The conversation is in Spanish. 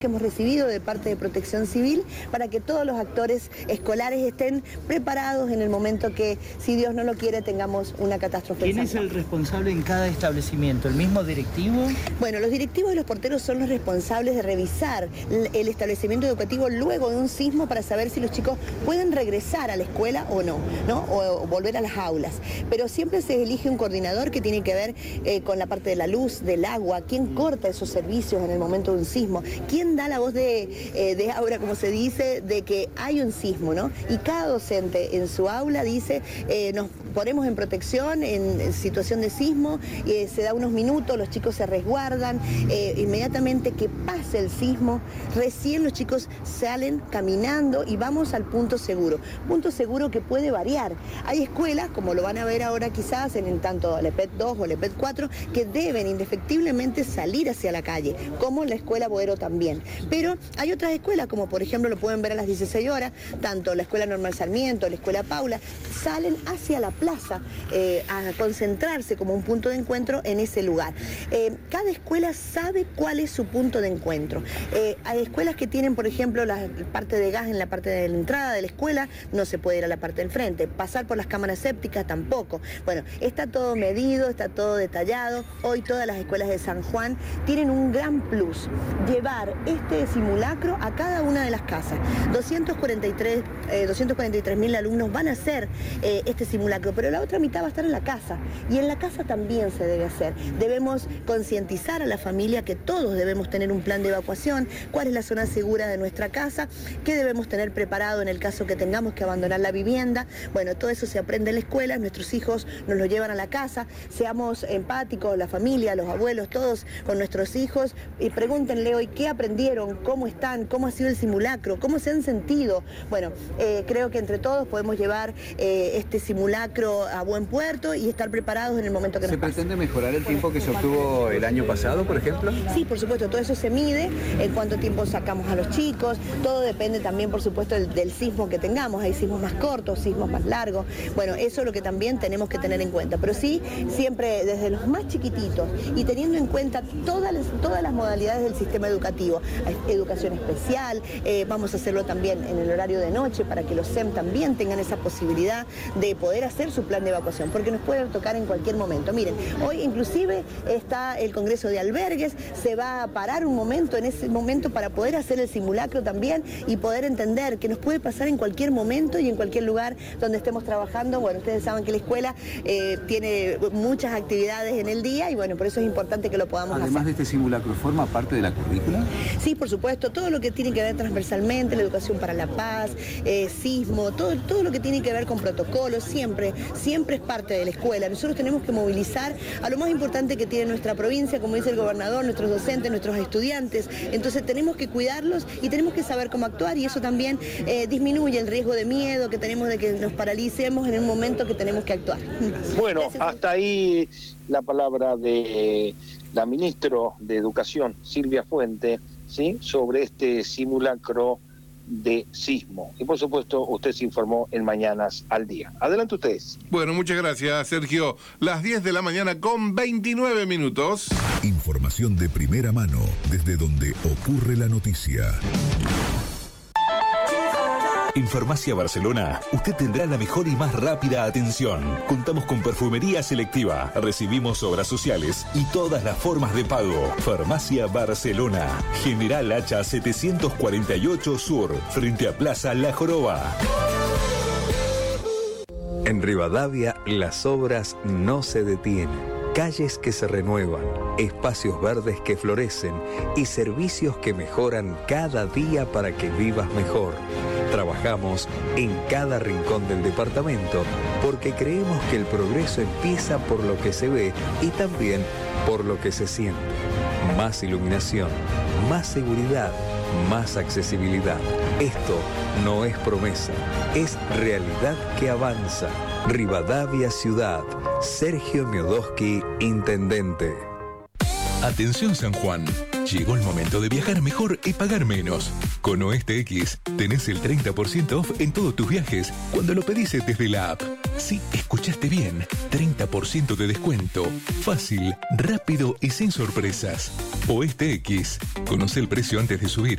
que hemos recibido de parte de Protección Civil para que todos los actores escolares estén preparados en el momento que, si Dios no lo quiere, tengamos una catástrofe. ¿Quién es el responsable en cada establecimiento? ¿El mismo directivo? Bueno, los directivos y los porteros son los responsables de revisar el establecimiento educativo luego de un sismo para saber si los chicos pueden regresar a la escuela o no, o volver a las aulas. Pero siempre se elige un coordinador que tiene que ver con la parte de la luz, del agua, quién corta esos servicios en el momento de un sismo, quién da la voz de aura, como se dice, de que hay un sismo, ¿no? Y cada docente en su aula dice, nos ponemos en protección en situación de sismo, se da unos minutos, los chicos se resguardan, inmediatamente que pase el sismo, recién los chicos salen caminando y vamos al punto seguro que puede variar. Hay escuelas, como lo van a ver ahora quizás en tanto el EPET 2 o el EPET 4, que deben indefectiblemente salir hacia la calle, como la escuela Boero también. Pero hay otras escuelas, como por ejemplo lo pueden ver a las 16 horas, tanto la Escuela Normal Sarmiento, la Escuela Paula, salen hacia la plaza a concentrarse como un punto de encuentro en ese lugar. Cada escuela sabe cuál es su punto de encuentro. Hay escuelas que tienen, por ejemplo, la parte de gas en la parte de la entrada de la escuela, no se puede ir a la parte del frente, pasar por las cámaras sépticas tampoco. Bueno, está todo medido, está todo detallado. Hoy todas las escuelas de San Juan tienen un gran plus, llevar este simulacro a cada una de las casas. 243.000 alumnos van a hacer este simulacro, pero la otra mitad va a estar en la casa, y en la casa también se debe hacer. Debemos concientizar a la familia que todos debemos tener un plan de evacuación, cuál es la zona segura de nuestra casa, qué debemos tener preparado en el caso que tengamos que abandonar la vivienda. Bueno, todo eso se aprende en la escuela, nuestros hijos nos lo llevan a la casa. Seamos empáticos, la familia, los abuelos, todos con nuestros hijos, y pregúntenle hoy qué aprendieron, cómo están, cómo ha sido el simulacro, cómo se han sentido. Bueno, creo que entre todos podemos llevar este simulacro a buen puerto y estar preparados en el momento que nos pase. ¿Se pretende mejorar el tiempo que se obtuvo el año pasado, por ejemplo? Sí, por supuesto, todo eso se mide, en cuánto tiempo sacamos a los chicos, todo depende también, por supuesto, del sismo que tengamos. Hay sismos más cortos, sismos más largos. Bueno, eso es lo que también tenemos que tener en cuenta. Pero sí, siempre desde los más chiquititos y teniendo en cuenta todas las modalidades del sistema educativo. Hay educación especial, vamos a hacerlo también en el horario de noche para que los SEM también tengan esa posibilidad de poder hacer su plan de evacuación, porque nos puede tocar en cualquier momento. Miren, hoy inclusive está el Congreso de Albergues, se va a parar un momento en ese momento para poder hacer el simulacro también y poder entender que nos puede pasar en cualquier momento y en cualquier lugar donde estemos trabajando. Bueno, ustedes saben que la escuela tiene muchas actividades en el día y bueno, por eso es importante que lo podamos hacer. Además de este simulacro, ¿forma parte de la currícula? Sí, por supuesto, todo lo que tiene que ver transversalmente, la educación para la paz, sismo, todo lo que tiene que ver con protocolos, siempre es parte de la escuela. Nosotros tenemos que movilizar a lo más importante que tiene nuestra provincia, como dice el gobernador, nuestros docentes, nuestros estudiantes. Entonces tenemos que cuidarlos y tenemos que saber cómo actuar, y eso también disminuye el riesgo de miedo que tenemos de que nos paralicemos en un momento que tenemos que actuar. Bueno, hasta ahí la palabra de la ministra de Educación, Silvia Fuente, ¿sí?, sobre este simulacro de sismo. Y por supuesto, usted se informó en Mañanas al Día. Adelante ustedes. Bueno, muchas gracias, Sergio. Las 10 de la mañana con 29 minutos. Información de primera mano desde donde ocurre la noticia. En Farmacia Barcelona, usted tendrá la mejor y más rápida atención. Contamos con perfumería selectiva, recibimos obras sociales y todas las formas de pago. Farmacia Barcelona, General Hacha 748 Sur, frente a Plaza La Joroba. En Rivadavia, las obras no se detienen. Calles que se renuevan, espacios verdes que florecen y servicios que mejoran cada día para que vivas mejor. Trabajamos en cada rincón del departamento porque creemos que el progreso empieza por lo que se ve y también por lo que se siente. Más iluminación, más seguridad, más accesibilidad. Esto no es promesa, es realidad que avanza. Rivadavia Ciudad. Sergio Miodoski, Intendente. Atención San Juan, Llegó el momento de viajar mejor y pagar menos. Con Oeste X tenés el 30% off en todos tus viajes cuando lo pedís desde la app. Sí, escuchaste bien. 30% de descuento. Fácil, rápido y sin sorpresas. Oeste X. Conoce el precio antes de subir.